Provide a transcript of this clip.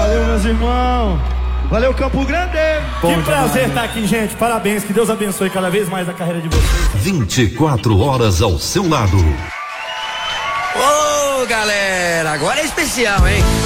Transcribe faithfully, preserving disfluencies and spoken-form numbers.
Valeu, meus irmãos. Valeu, Campo Grande. Bom que prazer estar aqui, gente. Parabéns, que Deus abençoe cada vez mais a carreira de vocês. vinte e quatro horas ao seu lado. Ô, galera, agora é especial, hein?